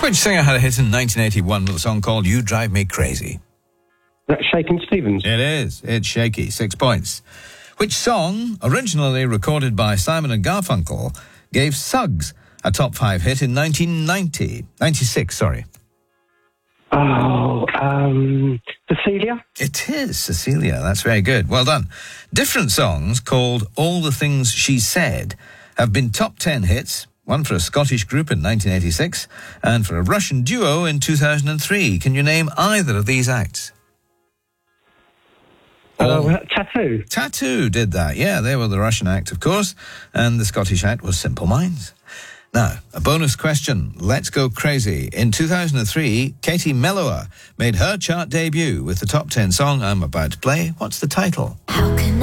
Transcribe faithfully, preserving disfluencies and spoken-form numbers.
Which singer had a hit in nineteen eighty-one with a song called You Drive Me Crazy? That's Shakin' Stevens. It is. It's Shaky. Six points. Which song, originally recorded by Simon and Garfunkel, gave Suggs a top five hit in nineteen ninety? ninety-six, sorry. Oh, um, Cecilia? It is Cecilia. That's very good. Well done. Different songs called All the Things She Said have been top ten hits, one for a Scottish group in nineteen eighty-six and for a Russian duo in two thousand three. Can you name either of these acts? Oh, uh, Tattoo. Tattoo did that, yeah. They were the Russian act, of course, and the Scottish act was Simple Minds. Now, a bonus question. Let's Go Crazy. In two thousand three, Katie Melua made her chart debut with the top ten song I'm about to play. What's the title? How can